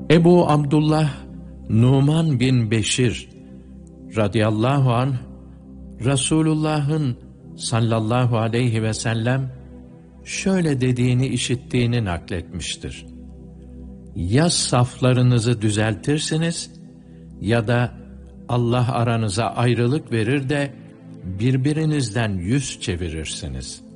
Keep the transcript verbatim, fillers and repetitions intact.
Ebu Abdullah Numan bin Beşir radıyallahu anh, Resulullah'ın sallallahu aleyhi ve sellem şöyle dediğini işittiğini nakletmiştir. Ya saflarınızı düzeltirsiniz ya da Allah aranıza ayrılık verir de birbirinizden yüz çevirirsiniz.